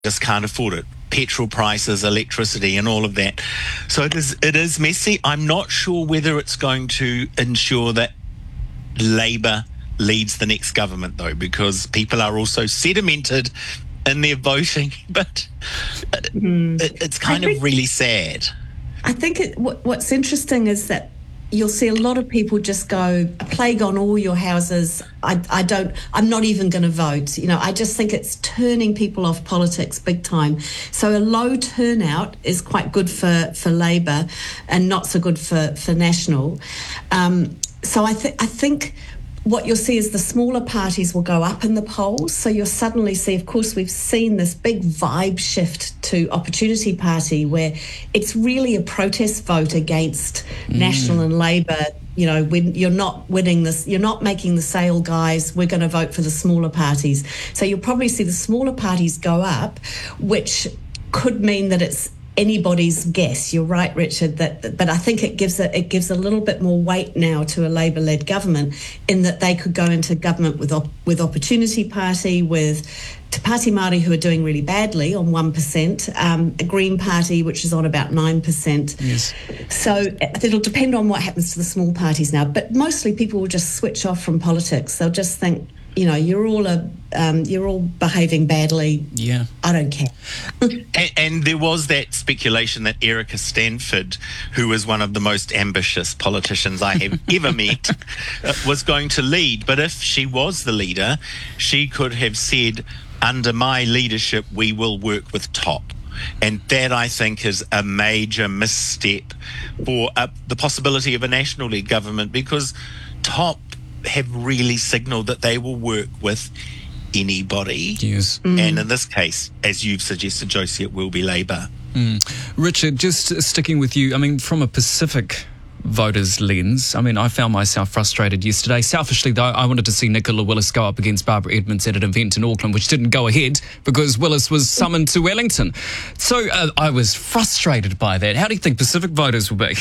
just can't afford it. Petrol prices, electricity, and all of that. So it is messy. I'm not sure whether it's going to ensure that Labour leads the next government, though, because people are also sedimented in their voting. But it's kind of really sad. I think what's interesting is that you'll see a lot of people just go, a plague on all your houses. I'm not even going to vote. I just think it's turning people off politics big time. So a low turnout is quite good for Labour and not so good for National. So I think what you'll see is the smaller parties will go up in the polls. So you'll suddenly see, of course, we've seen this big vibe shift to Opportunity Party where it's really a protest vote against National and Labour. When you're not winning this, you're not making the sale, guys, we're going to vote for the smaller parties. So you'll probably see the smaller parties go up, which could mean that it's anybody's guess. You're right, Richard, but I think it gives a little bit more weight now to a Labour-led government in that they could go into government with Opportunity Party, with Te Pāti Māori, who are doing really badly on 1%, a Green Party, which is on about 9%. Yes. So it'll depend on what happens to the small parties now. But mostly people will just switch off from politics. They'll just think, you're all behaving badly. Yeah, I don't care. and there was that speculation that Erica Stanford, who is one of the most ambitious politicians I have ever met, was going to lead. But if she was the leader, she could have said, under my leadership, we will work with TOP. And that, I think, is a major misstep for the possibility of a national-led government, because TOP have really signalled that they will work with anybody. Yes. And in this case, as you've suggested, Josie, it will be Labour. Richard, just sticking with you, from a Pacific voters' lens, I found myself frustrated yesterday. Selfishly, though, I wanted to see Nicola Willis go up against Barbara Edmonds at an event in Auckland, which didn't go ahead because Willis was summoned to Wellington. So I was frustrated by that. How do you think Pacific voters will be?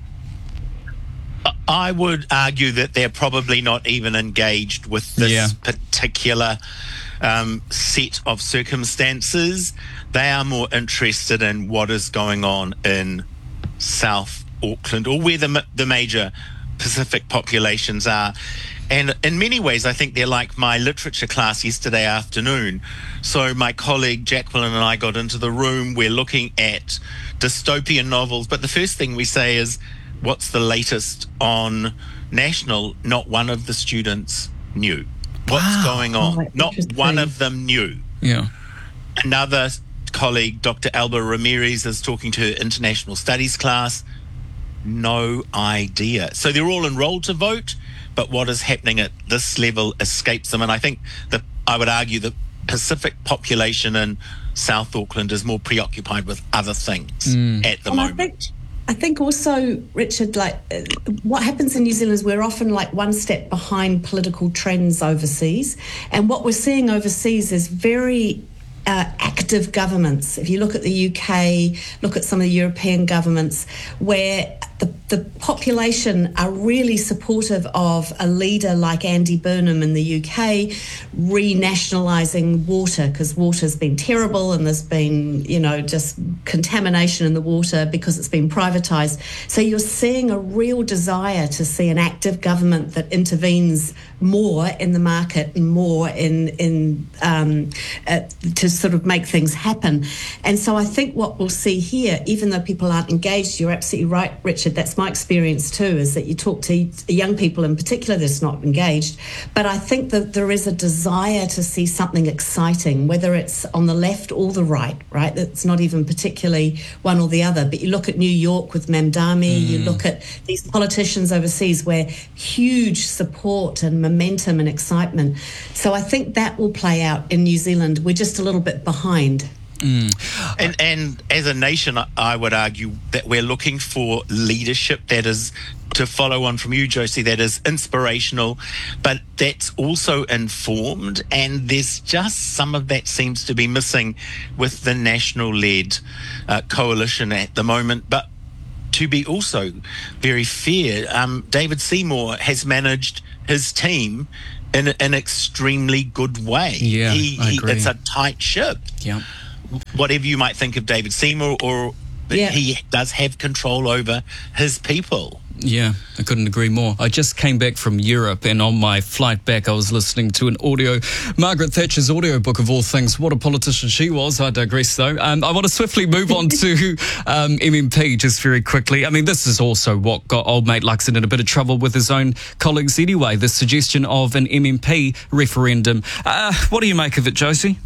I would argue that they're probably not even engaged with this particular set of circumstances. They are more interested in what is going on in South Auckland, or where the major Pacific populations are. And in many ways, I think they're like my literature class yesterday afternoon. So my colleague Jacqueline and I got into the room. We're looking at dystopian novels, but the first thing we say is, what's the latest on National? Not one of the students knew what's going on. Not one of them knew. Yeah. Another colleague, Dr. Alba Ramirez, is talking to her international studies class. No idea. So they're all enrolled to vote, but what is happening at this level escapes them. And I think I would argue the Pacific population in South Auckland is more preoccupied with other things at the moment. I think also, Richard, what happens in New Zealand is we're often one step behind political trends overseas. And what we're seeing overseas is very active governments. If you look at the UK, look at some of the European governments, where the population are really supportive of a leader like Andy Burnham in the UK renationalising water, because water's been terrible and there's been, just contamination in the water because it's been privatised. So you're seeing a real desire to see an active government that intervenes more in the market and more to sort of make things happen. And so I think what we'll see here, even though people aren't engaged, you're absolutely right, Richard, that's my experience too, is that you talk to young people in particular that's not engaged. But I think that there is a desire to see something exciting, whether it's on the left or the right? That's not even particularly one or the other. But you look at New York with Mamdani, you look at these politicians overseas where huge support and momentum and excitement. So I think that will play out in New Zealand. We're just a little bit behind. And as a nation, I would argue that we're looking for leadership that is, to follow on from you, Josie, that is inspirational, but that's also informed. And there's just some of that seems to be missing with the national-led coalition at the moment. But to be also very fair, David Seymour has managed his team in an extremely good way. Yeah, I agree. It's a tight ship. Yeah. whatever you might think of David Seymour, but he does have control over his people. Yeah, I couldn't agree more. I just came back from Europe, and on my flight back I was listening to Margaret Thatcher's audiobook of all things. What a politician she was. I digress though. I want to swiftly move on to MMP just very quickly. I mean, this is also what got old mate Luxon in a bit of trouble with his own colleagues anyway, the suggestion of an MMP referendum. What do you make of it, Josie?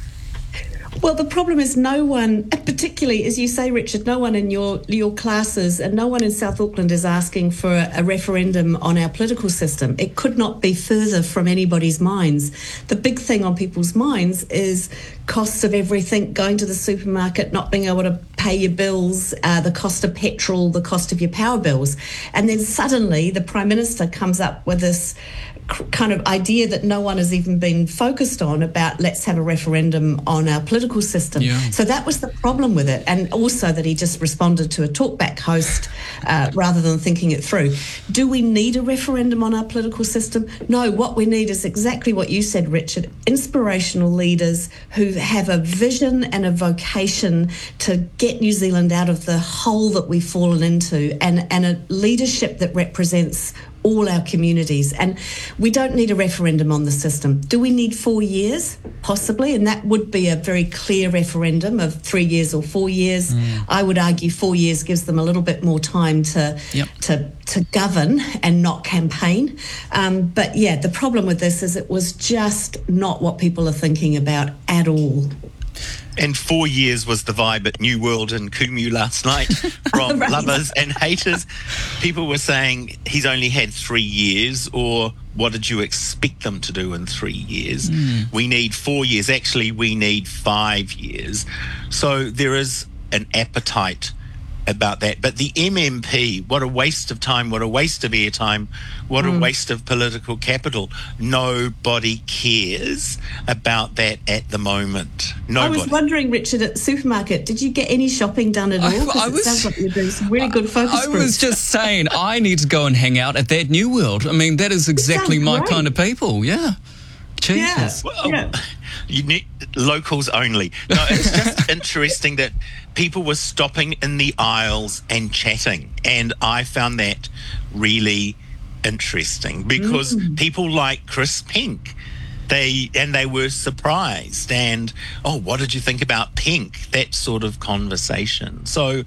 Well, the problem is no one, particularly, as you say, Richard, no one in your classes and no one in South Auckland is asking for a referendum on our political system. It could not be further from anybody's minds. The big thing on people's minds is costs of everything, going to the supermarket, not being able to pay your bills, the cost of petrol, the cost of your power bills. And then suddenly the Prime Minister comes up with this kind of idea that no one has even been focused on about let's have a referendum on our political system. Yeah. So that was the problem with it. And also that he just responded to a talkback host rather than thinking it through. Do we need a referendum on our political system? No, what we need is exactly what you said, Richard, inspirational leaders who have a vision and a vocation to get New Zealand out of the hole that we've fallen into, and a leadership that represents all our communities. And we don't need a referendum on the system. Do we need 4 years? Possibly, and that would be a very clear referendum of 3 years or 4 years. I would argue 4 years gives them a little bit more time to govern and not campaign. But yeah, the problem with this is it was just not what people are thinking about at all. And 4 years was the vibe at New World in Kumu last night from lovers and haters. People were saying he's only had 3 years, or what did you expect them to do in 3 years? We need 4 years. Actually, we need 5 years. So there is an appetite about that. But the MMP, what a waste of time, what a waste of airtime, what a waste of political capital. Nobody cares about that at the moment. Nobody. I was wondering, Richard, at the supermarket, did you get any shopping done at all? It sounds like you're doing some really good focus groups. I was just saying, I need to go and hang out at that New World. I mean, that is exactly my kind of people, yeah. Jesus. You need locals only. No, it's just interesting that people were stopping in the aisles and chatting, and I found that really interesting because people like Chris Pink, they were surprised, and what did you think about Pink? That sort of conversation. So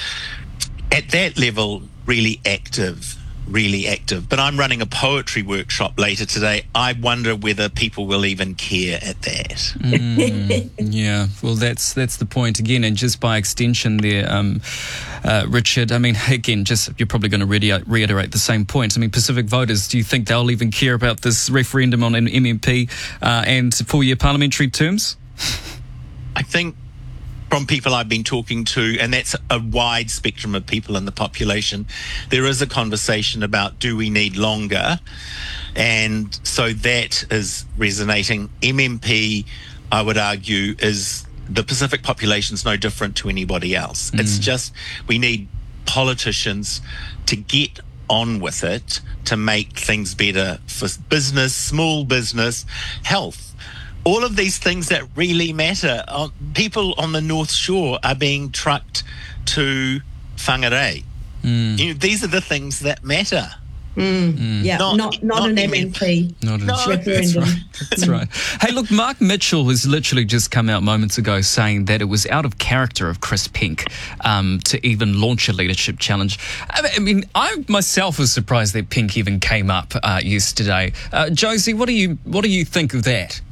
at that level, really active. But I'm running a poetry workshop later today. I wonder whether people will even care at that. Yeah, well, that's the point again, and just by extension there, Richard, I mean, again, you're probably going to reiterate the same point. I mean, Pacific voters, do you think they'll even care about this referendum on an MMP and 4-year parliamentary terms? I think from people I've been talking to, and that's a wide spectrum of people in the population, there is a conversation about do we need longer? And so that is resonating. MMP, I would argue, is the Pacific population's no different to anybody else. It's just we need politicians to get on with it to make things better for business, small business, health. All of these things that really matter. People on the North Shore are being trucked to Whangarei. These are the things that matter. Yeah, not an MMP. Not an referendum. That's right. Hey, look, Mark Mitchell has literally just come out moments ago saying that it was out of character of Chris Pink to even launch a leadership challenge. I mean, I myself was surprised that Pink even came up yesterday. Josie, what do you think of that?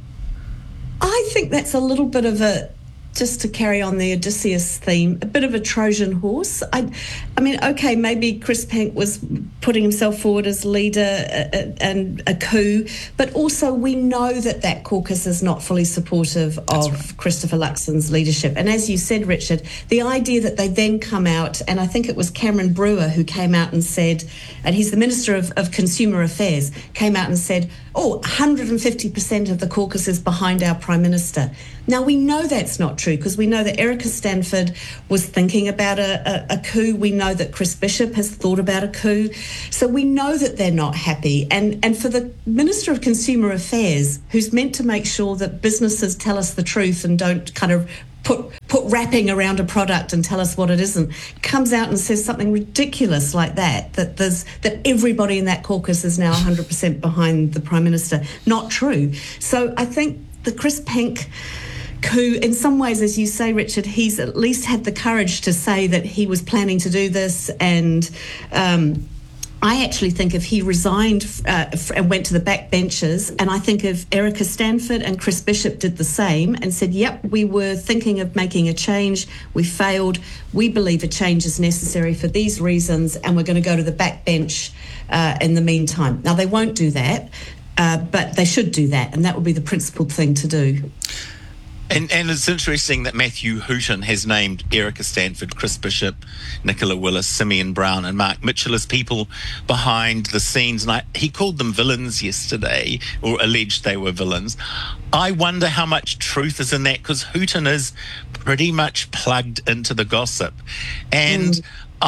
I think that's a little bit of just to carry on the Odysseus theme, a bit of a Trojan horse. I mean, okay, maybe Chris Pink was putting himself forward as leader and a coup, but also we know that caucus is not fully supportive of Christopher Luxon's leadership. And as you said, Richard, the idea that they then come out, and I think it was Cameron Brewer who came out and said, and he's the Minister of Consumer Affairs, came out and said, 150% of the caucus is behind our Prime Minister. Now, we know that's not true because we know that Erica Stanford was thinking about a coup. We know that Chris Bishop has thought about a coup. So we know that they're not happy. And for the Minister of Consumer Affairs, who's meant to make sure that businesses tell us the truth and don't kind of put wrapping around a product and tell us what it isn't, comes out and says something ridiculous like that everybody in that caucus is now 100% behind the Prime Minister. Not true. So I think the Chris Pank coup, in some ways, as you say, Richard, he's at least had the courage to say that he was planning to do this, and I actually think if he resigned and went to the backbenches, and I think if Erica Stanford and Chris Bishop did the same and said, yep, we were thinking of making a change, we failed, we believe a change is necessary for these reasons, and we're going to go to the backbench in the meantime. Now, they won't do that, but they should do that, and that would be the principled thing to do. And it's interesting that Matthew Hooton has named Erica Stanford, Chris Bishop, Nicola Willis, Simeon Brown and Mark Mitchell as people behind the scenes. And he called them villains yesterday, or alleged they were villains. I wonder how much truth is in that, because Hooton is pretty much plugged into the gossip. And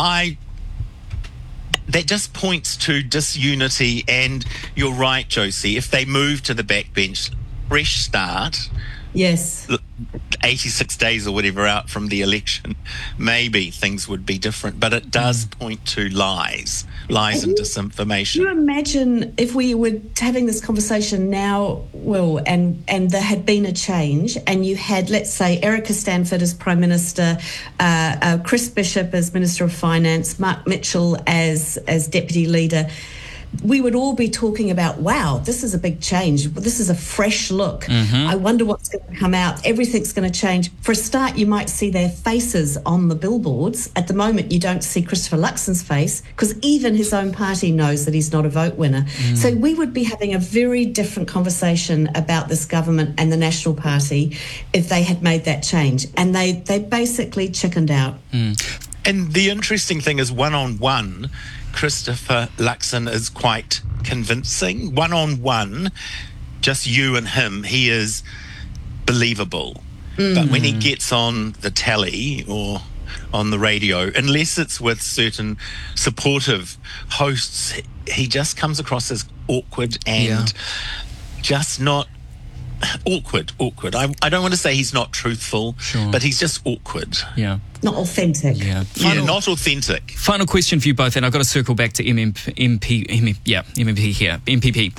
that just points to disunity. And you're right, Josie, if they move to the backbench, fresh start. Yes. 86 days or whatever out from the election, maybe things would be different. But it does point to lies and disinformation. Can you imagine if we were having this conversation now, Will, and there had been a change, and you had, let's say, Erica Stanford as Prime Minister, Chris Bishop as Minister of Finance, Mark Mitchell as Deputy Leader. We would all be talking about, wow, this is a big change. This is a fresh look. I wonder what's going to come out. Everything's going to change. For a start, you might see their faces on the billboards. At the moment, you don't see Christopher Luxon's face, because even his own party knows that he's not a vote winner. So we would be having a very different conversation about this government and the National Party if they had made that change. And they basically chickened out. And the interesting thing is, one-on-one, Christopher Luxon is quite convincing. One-on-one, just you and him, he is believable. But when he gets on the telly or on the radio, unless it's with certain supportive hosts, he just comes across as awkward and just not... Awkward. I don't want to say he's not truthful, but he's just awkward. Not authentic. Not authentic. Final question for you both, and I've got to circle back to MPP here. MPP.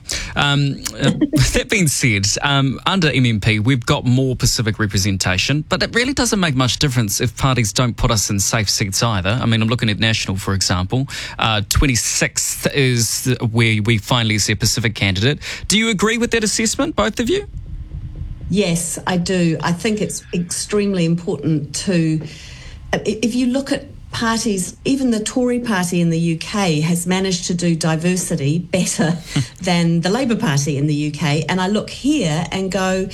That being said, under MMP, we've got more Pacific representation, but it really doesn't make much difference if parties don't put us in safe seats either. I mean, I'm looking at National, for example. 26th is where we finally see a Pacific candidate. Do you agree with that assessment, both of you? Yes, I do. I think it's extremely important to, if you look at parties, even the Tory party in the UK has managed to do diversity better than the Labour Party in the UK. And I look here and go,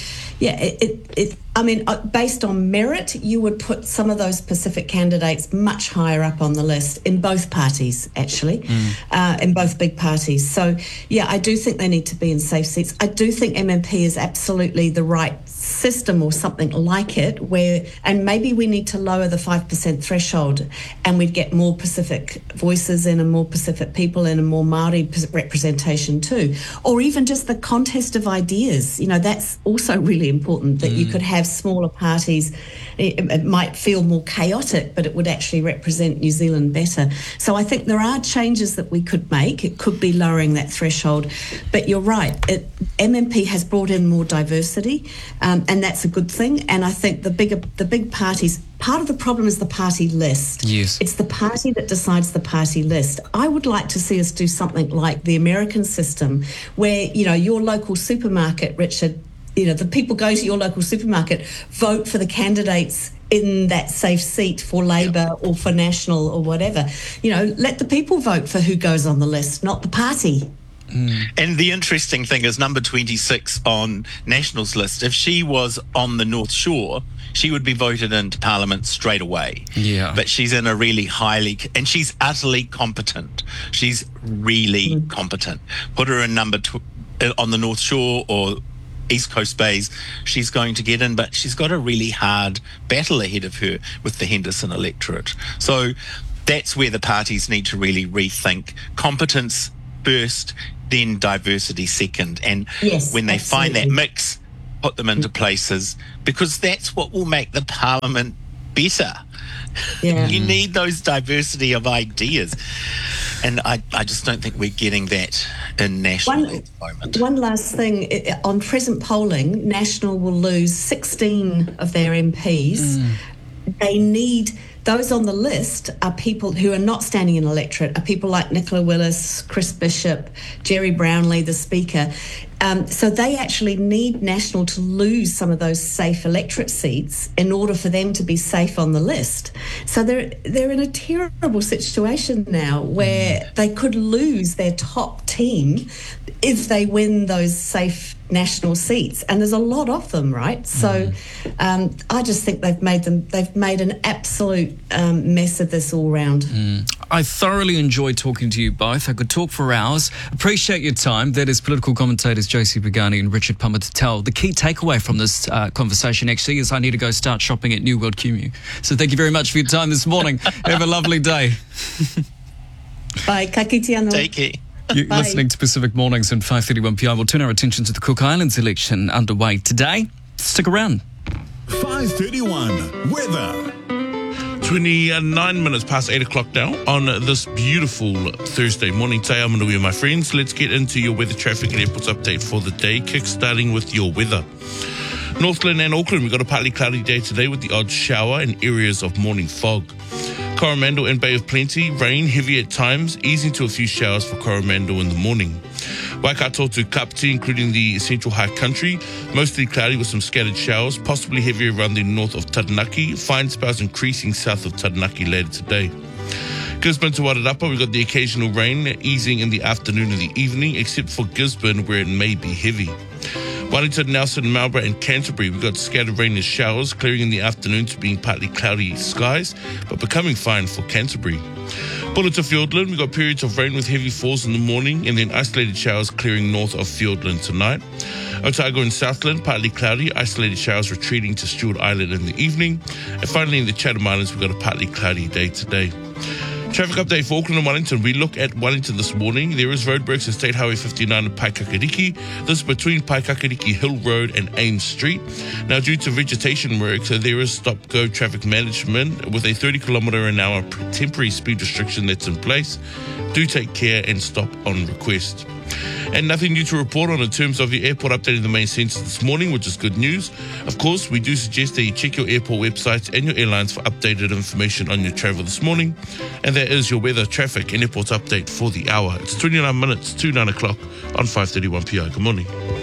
based on merit, you would put some of those Pacific candidates much higher up on the list in both parties, actually, in both big parties. So, I do think they need to be in safe seats. I do think MMP is absolutely the right system or something like it, and maybe we need to lower the 5% threshold and we'd get more Pacific voices in and more Pacific people in and more Māori representation too. Or even just the contest of ideas. That's also really important, that you could have smaller parties. It might feel more chaotic, but it would actually represent New Zealand better. So I think there are changes that we could make. It could be lowering that threshold. But you're right, MMP has brought in more diversity, and that's a good thing. And I think the big parties, part of the problem is the party list. Yes. It's the party that decides the party list. I would like to see us do something like the American system, where, your local supermarket, Richard, the people go to your local supermarket, vote for the candidates in that safe seat for Labour or for National or whatever. Let the people vote for who goes on the list, not the party. And the interesting thing is, number 26 on National's list, if she was on the North Shore, she would be voted into Parliament straight away. But she's in a really and she's utterly competent. She's really competent. Put her in on the North Shore or East Coast Bays, she's going to get in, but she's got a really hard battle ahead of her with the Henderson electorate. So that's where the parties need to really rethink competence first, then diversity second. And when they find that mix, put them into places, because that's what will make the parliament better. Yeah. You need those diversity of ideas. And I just don't think we're getting that in National at the moment. One last thing. On present polling, National will lose 16 of their MPs. They need... Those on the list are people who are not standing in electorate, are people like Nicola Willis, Chris Bishop, Jerry Brownlee, the Speaker. So they actually need National to lose some of those safe electorate seats in order for them to be safe on the list. So they're in a terrible situation now where they could lose their top team if they win those safe National seats, and there's a lot of them, right? So I just think they've made an absolute mess of this all round. I thoroughly enjoyed talking to you both. I could talk for hours. Appreciate your time. That is political commentators Josie Pagani and Richard Pumatatau. The key takeaway from this conversation actually is I need to go start shopping at New World QMU. So thank you very much for your time this morning. Have a lovely day. Bye, ka kite anō. Take care. You're listening to Pacific Mornings on 5:31 We'll turn our attention to the Cook Islands election underway today. Stick around. 5:31 weather. 29 minutes past 8 o'clock now on this beautiful Thursday morning. Te amanui, my friends. Let's get into your weather, traffic and airports update for the day, kick-starting with your weather. Northland and Auckland, we've got a partly cloudy day today with the odd shower and areas of morning fog. Coromandel and Bay of Plenty, rain heavy at times, easing to a few showers for Coromandel in the morning. Waikato to Kapiti, including the central high country, mostly cloudy with some scattered showers, possibly heavy around the north of Taranaki, fine spells increasing south of Taranaki later today. Gisborne to Wairarapa, we've got the occasional rain easing in the afternoon and the evening, except for Gisborne where it may be heavy. Wellington, Nelson, Marlborough and Canterbury, we've got scattered rain and showers, clearing in the afternoon to being partly cloudy skies, but becoming fine for Canterbury. Buller to Fiordland, we've got periods of rain with heavy falls in the morning and then isolated showers clearing north of Fiordland tonight. Otago and Southland, partly cloudy, isolated showers retreating to Stewart Island in the evening. And finally in the Chatham Islands, we've got a partly cloudy day today. Traffic update for Auckland and Wellington. We look at Wellington this morning. There is roadworks at State Highway 59 and Paikakariki. This is between Paikakariki Hill Road and Ames Street. Now, due to vegetation work, there is stop-go traffic management with a 30km/h temporary speed restriction that's in place. Do take care and stop on request. And nothing new to report on in terms of the airport updating the main centres this morning, which is good news. Of course, we do suggest that you check your airport websites and your airlines for updated information on your travel this morning. And that is your weather, traffic and airport update for the hour. It's 29 minutes to 9 o'clock on 5:31 PI. Good morning.